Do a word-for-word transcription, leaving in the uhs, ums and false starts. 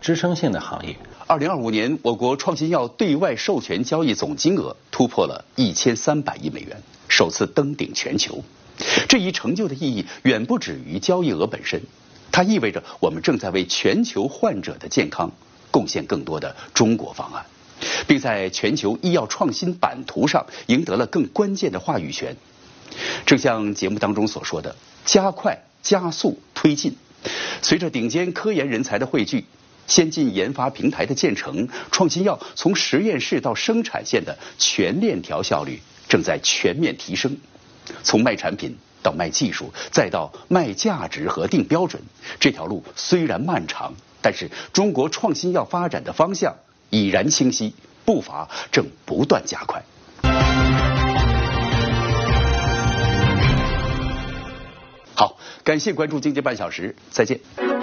支撑性的行业。 二零二五年，我国创新药对外授权交易总金额突破了一千三百亿美元，首次登顶全球。这一成就的意义远不止于交易额本身，它意味着我们正在为全球患者的健康贡献更多的中国方案，并在全球医药创新版图上赢得了更关键的话语权。正像节目当中所说的，加快、加速、推进。随着顶尖科研人才的汇聚，先进研发平台的建成，创新药从实验室到生产线的全链条效率正在全面提升。从卖产品到卖技术，再到卖价值和定标准，这条路虽然漫长，但是中国创新药发展的方向已然清晰，步伐正不断加快。好，感谢关注经济半小时，再见。